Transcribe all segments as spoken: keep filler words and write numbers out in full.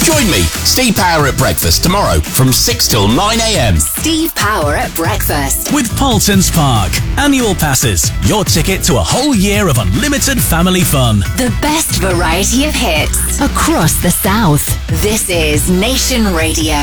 Join me, Steve Power at breakfast tomorrow from six till nine a m. Steve Power at breakfast. With Paultons Park. Annual passes. Your ticket to a whole year of unlimited family fun. The best variety of hits across the South. This is Nation Radio.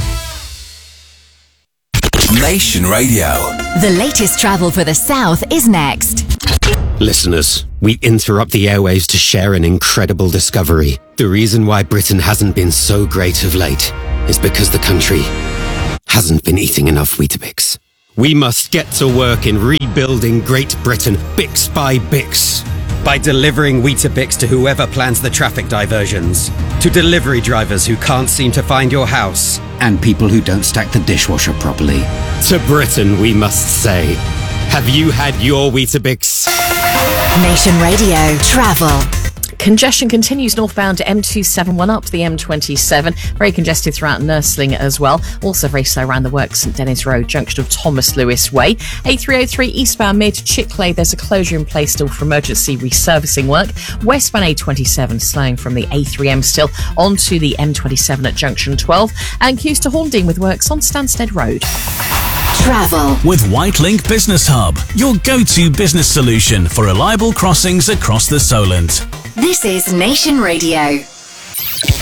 Nation Radio. The latest travel for the South is next. Listeners, we interrupt the airwaves to share an incredible discovery. The reason why Britain hasn't been so great of late is because the country hasn't been eating enough Weetabix. We must get to work in rebuilding Great Britain bix by bix. By delivering Weetabix to whoever plans the traffic diversions, to delivery drivers who can't seem to find your house, and people who don't stack the dishwasher properly. To Britain, we must say, have you had your Weetabix? Nation Radio Travel. Congestion continues northbound M two seventy-one up the M twenty-seven. Very congested throughout Nursling as well. Also very slow around the works, St Dennis Road, junction of Thomas Lewis Way. A three oh three eastbound mid Chickley. There's a closure in place still for emergency resurfacing work. Westbound A twenty-seven slowing from the A three M still onto the M twenty-seven at junction twelve. And queues to Horndine with works on Stansted Road. Travel. With Whitelink Business Hub, your go-to business solution for reliable crossings across the Solent. This is Nation Radio.